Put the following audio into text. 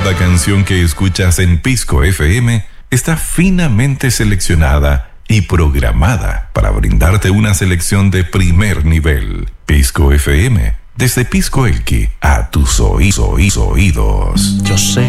Cada canción que escuchas en Pisco FM está finamente seleccionada y programada para brindarte una selección de primer nivel. Pisco FM, desde Pisco Elqui a tus oídos. Yo sé